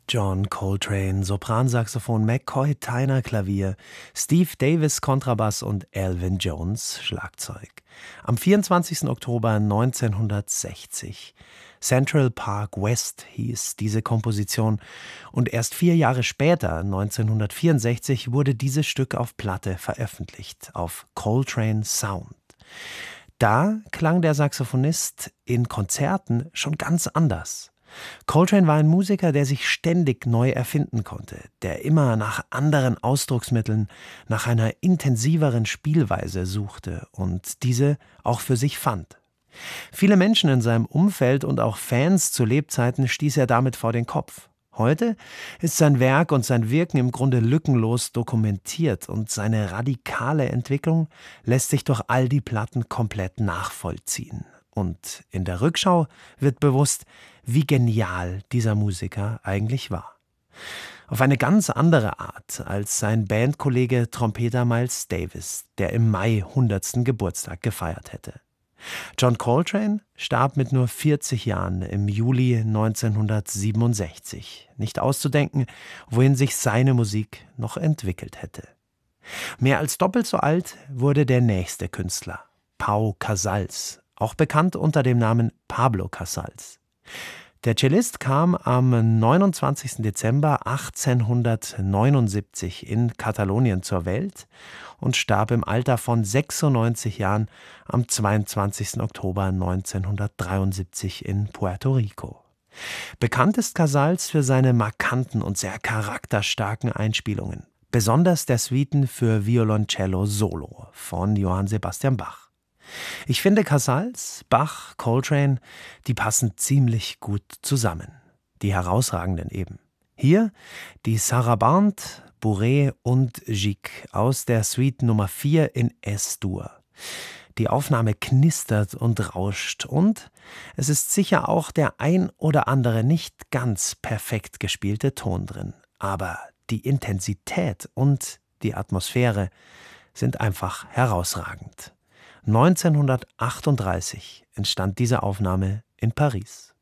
John Coltrane, Sopransaxophon, McCoy Tyner Klavier, Steve Davis Kontrabass und Elvin Jones Schlagzeug. Am 24. Oktober 1960. Central Park West hieß diese Komposition und erst 4 Jahre später, 1964, wurde dieses Stück auf Platte veröffentlicht, auf Coltrane Sound. Da klang der Saxophonist in Konzerten schon ganz anders. Coltrane war ein Musiker, der sich ständig neu erfinden konnte, der immer nach anderen Ausdrucksmitteln, nach einer intensiveren Spielweise suchte und diese auch für sich fand. Viele Menschen in seinem Umfeld und auch Fans zu Lebzeiten stieß er damit vor den Kopf. Heute ist sein Werk und sein Wirken im Grunde lückenlos dokumentiert und seine radikale Entwicklung lässt sich durch all die Platten komplett nachvollziehen. Und in der Rückschau wird bewusst, wie genial dieser Musiker eigentlich war. Auf eine ganz andere Art als sein Bandkollege Trompeter Miles Davis, der im Mai 100. Geburtstag gefeiert hätte. John Coltrane starb mit nur 40 Jahren im Juli 1967. Nicht auszudenken, wohin sich seine Musik noch entwickelt hätte. Mehr als doppelt so alt wurde der nächste Künstler, Pau Casals, auch bekannt unter dem Namen Pablo Casals. Der Cellist kam am 29. Dezember 1879 in Katalonien zur Welt und starb im Alter von 96 Jahren am 22. Oktober 1973 in Puerto Rico. Bekannt ist Casals für seine markanten und sehr charakterstarken Einspielungen, besonders der Suiten für Violoncello Solo von Johann Sebastian Bach. Ich finde, Casals, Bach, Coltrane, die passen ziemlich gut zusammen. Die herausragenden eben. Hier die Sarabande, Bourrée und Gigue aus der Suite Nummer 4 in S-Dur. Die Aufnahme knistert und rauscht und es ist sicher auch der ein oder andere nicht ganz perfekt gespielte Ton drin. Aber die Intensität und die Atmosphäre sind einfach herausragend. 1938 entstand diese Aufnahme in Paris.